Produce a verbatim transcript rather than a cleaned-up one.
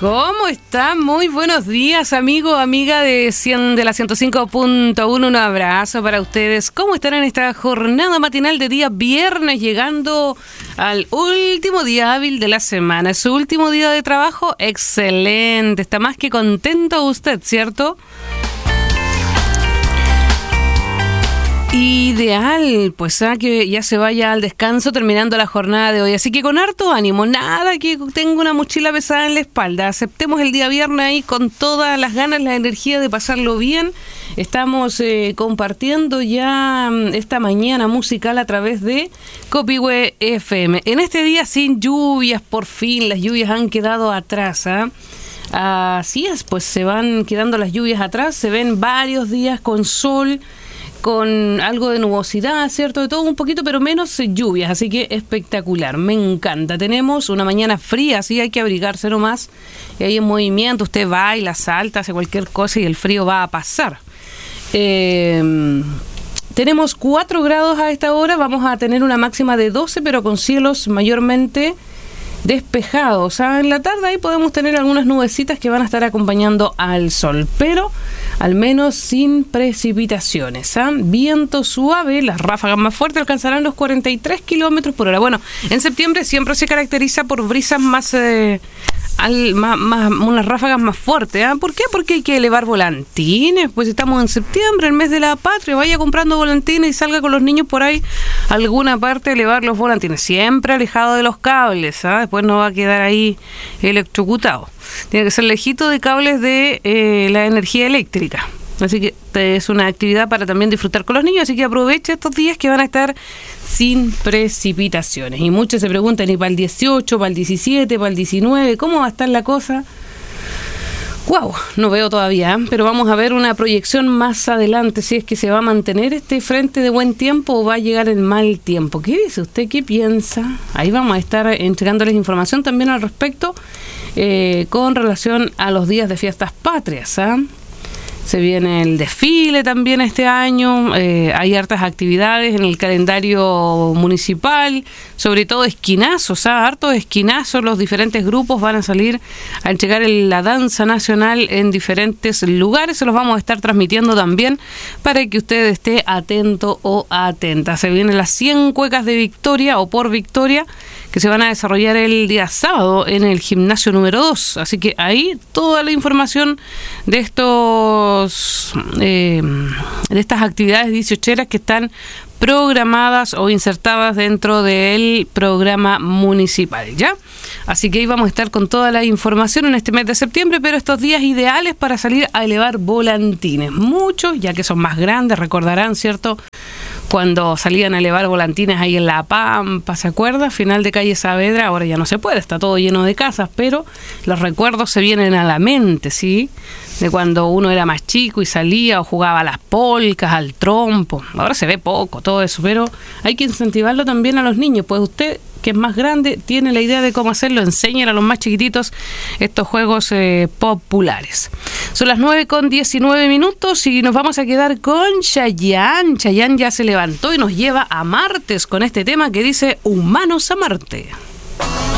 ¿Cómo están? Muy buenos días, amigo, amiga de, cien, de la ciento cinco punto uno. Un abrazo para ustedes. ¿Cómo están en esta jornada matinal de día viernes, llegando al último día hábil de la semana? ¿Es su último día de trabajo? Excelente. Está más que contento usted, ¿cierto? Ideal, pues a que ya se vaya al descanso terminando la jornada de hoy. Así que con harto ánimo, nada que tenga una mochila pesada en la espalda. Aceptemos el día viernes ahí con todas las ganas, la energía de pasarlo bien. Estamos eh, compartiendo ya esta mañana musical a través de Copihue F M. En este día sin lluvias, por fin, las lluvias han quedado atrás, ¿eh? Así es, pues se van quedando las lluvias atrás, se ven varios días con sol, con algo de nubosidad, ¿cierto? De todo un poquito, pero menos lluvias, así que espectacular, me encanta. Tenemos una mañana fría, así hay que abrigarse nomás, y ahí en movimiento, usted baila, salta, hace cualquier cosa y el frío va a pasar. Eh, tenemos cuatro grados a esta hora, vamos a tener una máxima de doce, pero con cielos mayormente despejados. ¿Ah? En la tarde ahí podemos tener algunas nubecitas que van a estar acompañando al sol, pero al menos sin precipitaciones. ¿Ah? Viento suave, las ráfagas más fuertes alcanzarán los cuarenta y tres kilómetros por hora. Bueno, en septiembre siempre se caracteriza por brisas más, eh, al, más, más unas ráfagas más fuertes. ¿Ah? ¿Por qué? Porque hay que elevar volantines. Pues estamos en septiembre, el mes de la patria. Vaya comprando volantines y salga con los niños por ahí a alguna parte a elevar los volantines. Siempre alejado de los cables. ¿Ah? Después no va a quedar ahí electrocutado. Tiene que ser lejito de cables de eh, la energía eléctrica. Así que es una actividad para también disfrutar con los niños, así que aproveche estos días que van a estar sin precipitaciones. Y muchos se preguntan, ¿y para el dieciocho, para el diecisiete, para el diecinueve? ¿Cómo va a estar la cosa? Wow, no veo todavía, ¿eh? Pero vamos a ver una proyección más adelante, si es que se va a mantener este frente de buen tiempo o va a llegar el mal tiempo. ¿Qué dice usted? ¿Qué piensa? Ahí vamos a estar entregándoles información también al respecto eh, con relación a los días de fiestas patrias, ¿eh? Se viene el desfile también este año, eh, hay hartas actividades en el calendario municipal, sobre todo esquinazos, ¿ah? Hartos esquinazos, los diferentes grupos van a salir a entregar el, la danza nacional en diferentes lugares, se los vamos a estar transmitiendo también para que usted esté atento o atenta. Se vienen las cien cuecas de Victoria o por Victoria, que se van a desarrollar el día sábado en el gimnasio número dos. Así que ahí toda la información de estos eh, de estas actividades dieciocheras que están programadas o insertadas dentro del programa municipal, ¿ya? Así que ahí vamos a estar con toda la información en este mes de septiembre, pero estos días ideales para salir a elevar volantines. Muchos, ya que son más grandes, recordarán, ¿cierto?, cuando salían a elevar volantines ahí en La Pampa, ¿se acuerda? Final de calle Saavedra, ahora ya no se puede, está todo lleno de casas, pero los recuerdos se vienen a la mente, ¿sí? De cuando uno era más chico y salía o jugaba a las polcas, al trompo. Ahora se ve poco todo eso, pero hay que incentivarlo también a los niños, pues usted, que es más grande, tiene la idea de cómo hacerlo, enseñan a los más chiquititos estos juegos eh, populares. Son las nueve con diecinueve minutos y nos vamos a quedar con Chayanne. Chayanne ya se levantó y nos lleva a martes con este tema que dice Humanos a Marte.